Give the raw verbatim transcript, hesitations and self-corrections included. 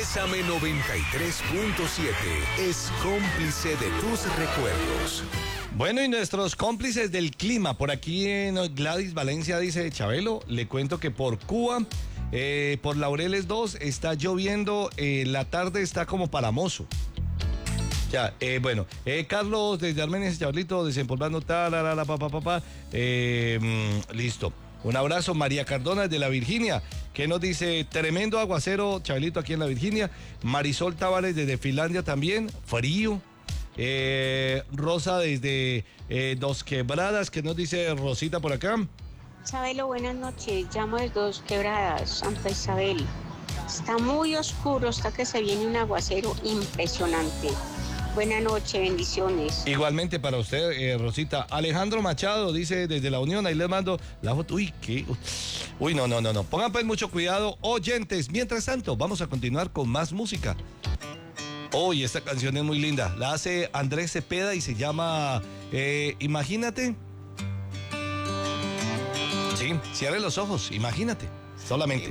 Bésame noventa y tres punto siete es cómplice de tus recuerdos. Bueno, y nuestros cómplices del clima, por aquí en Gladys Valencia dice: Chabelo, le cuento que por Cuba, eh, por Laureles dos, está lloviendo, eh, la tarde está como para mozo. Ya, eh, bueno, eh, Carlos desde Armenia, Chabelito, desempolvando, tararara, pa, pa, pa, pa, eh, mm, listo. Un abrazo. María Cardona de la Virginia, que nos dice: tremendo aguacero, Chabelito, aquí en la Virginia. Marisol Tavares desde Finlandia también, frío. Eh, Rosa desde eh, Dos Quebradas, que nos dice Rosita por acá. Chabelo, buenas noches. Llamo de Dos Quebradas, Santa Isabel. Está muy oscuro, hasta que se viene un aguacero impresionante. Buenas noches, bendiciones. Igualmente para usted, eh, Rosita. Alejandro Machado dice desde la Unión, ahí les mando la foto. Uy, qué. Uy, no, no, no, no. Pongan pues mucho cuidado, oyentes. Mientras tanto, vamos a continuar con más música. Uy, esta canción es muy linda. La hace Andrés Cepeda y se llama eh, Imagínate. Sí, cierre los ojos, imagínate. Solamente.